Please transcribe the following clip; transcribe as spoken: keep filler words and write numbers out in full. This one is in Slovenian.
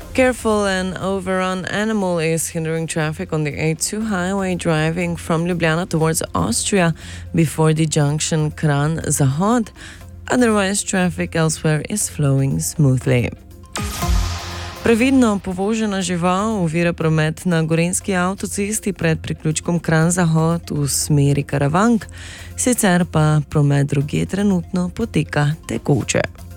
Careful and overrun animal is hindering traffic on the A two highway driving from Ljubljana towards Austria before the junction Kranj-Zahod. Otherwise, traffic elsewhere is flowing smoothly. Previdno povožena žival ovira promet na gorenjski avtocesti pred priključkom Kranj-Zahod v smeri Karavank, sicer pa promet drugje trenutno poteka tekoče.